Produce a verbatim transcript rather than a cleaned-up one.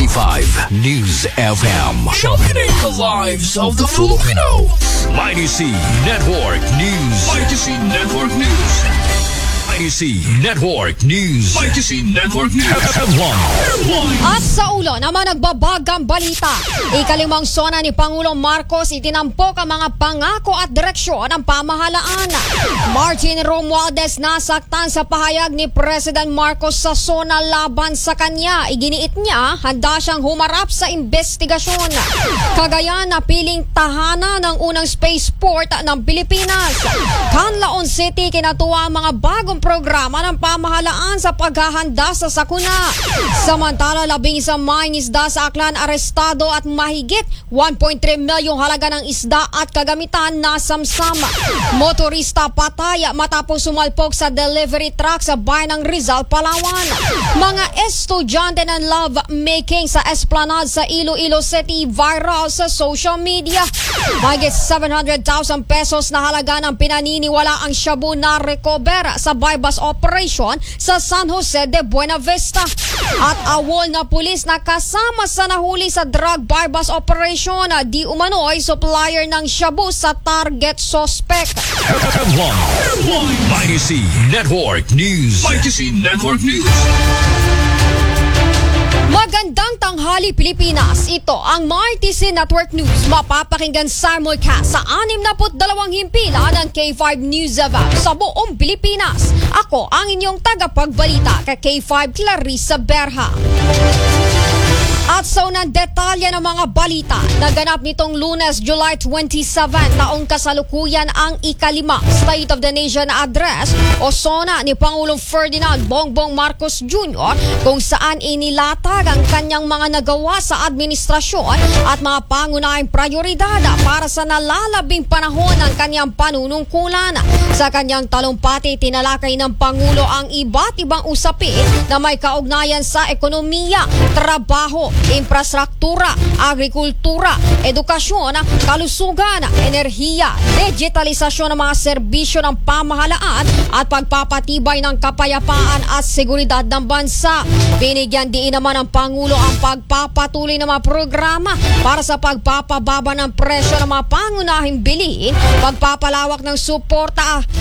K five News F M. Sharpening the lives of the Filipino. Mighty C Network News. Mighty C Network News. Mighty C Network News. Mighty C Network News. Headline. At sa ulo naman nagbabagang balita. Ikalimang sona ni Pangulong Marcos itinampok ang mga pangako at direksyon ng pamahalaan. Martin Romualdez nasaktan sa pahayag ni President Marcos sa sona laban sa kanya. Iginiit niya handa siyang humarap sa investigasyon. Cagayan napiling tahana ng unang spaceport ng Pilipinas. Canlaon City kinatuwa ang mga bagong programa ng pamahalaan sa paghahanda sa sakuna. Samantala, labing isang mangingisda sa Aklan arestado at mahigit one point three milyong halaga ng isda at kagamitan na samsama. Motorista patay matapos sumalpok sa delivery truck sa bayan ng Rizal, Palawan. Mga estudyante ng love making sa Esplanade sa Iloilo City viral sa social media. Mahigit seven hundred thousand pesos na halaga ng pinaniniwala ang shabu na recover sa bypass operation sa San Jose de Buena Vista. At awol na pulis na kasama sa nahuli sa drug bypass operation na di umano'y supplier ng shabu sa target suspect. Headline. Mighty C Network News. Mighty C Network News. Magandang tanghali Pilipinas. Ito ang Mighty C Network News. Mapapakinggan simulcast sa anim na dalawang himpila ng K five News F M sa buong Pilipinas. Ako ang inyong tagapagbalita kay K five Clarissa Berha. At sa unang detalye ng mga balita, naganap nitong Lunes, July twenty-seven, taong kasalukuyan ang ikalima State of the Nation Address o SONA ni Pangulong Ferdinand Bongbong Marcos Junior kung saan inilatag ang kanyang mga nagawa sa administrasyon at mga pangunahing prioridad para sa nalalabing panahon ng kanyang panunungkulan. Sa kanyang talumpati, tinalakay ng Pangulo ang iba't ibang usapin na may kaugnayan sa ekonomiya, trabaho, infrastruktura, agrikultura, edukasyon, kalusugan, enerhiya, digitalisasyon ng mga serbisyo ng pamahalaan at pagpapatibay ng kapayapaan at seguridad ng bansa. Binigyan diin naman ng Pangulo ang pagpapatuloy ng mga programa para sa pagpapababa ng presyo ng mga pangunahing bilihin, pagpapalawak ng suporta